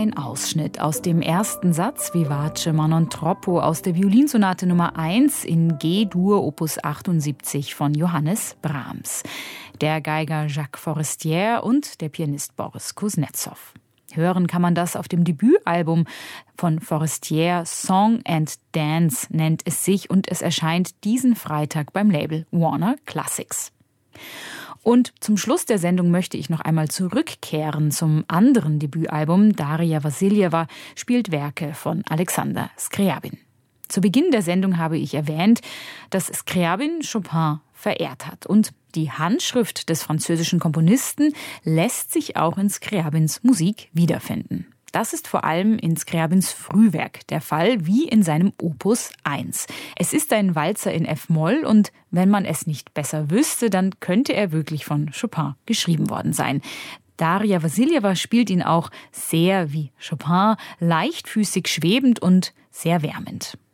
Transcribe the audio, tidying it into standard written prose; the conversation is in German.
ein Ausschnitt aus dem ersten Satz Vivace ma non troppo aus der Violinsonate Nummer 1 in G-Dur Opus 78 von Johannes Brahms. Der Geiger Jacques Forestier und der Pianist Boris Kuznetsov. Hören kann man das auf dem Debütalbum von Forestier, Song and Dance nennt es sich, und es erscheint diesen Freitag beim Label Warner Classics. Und zum Schluss der Sendung möchte ich noch einmal zurückkehren zum anderen Debütalbum. Daria Vasiljewa spielt Werke von Alexander Scriabin. Zu Beginn der Sendung habe ich erwähnt, dass Scriabin Chopin verehrt hat. Und die Handschrift des französischen Komponisten lässt sich auch in Scriabins Musik wiederfinden. Das ist vor allem in Scriabins Frühwerk der Fall, wie in seinem Opus 1. Es ist ein Walzer in F-Moll und wenn man es nicht besser wüsste, dann könnte er wirklich von Chopin geschrieben worden sein. Daria Vasiljewa spielt ihn auch sehr wie Chopin, leichtfüßig schwebend und sehr wärmend.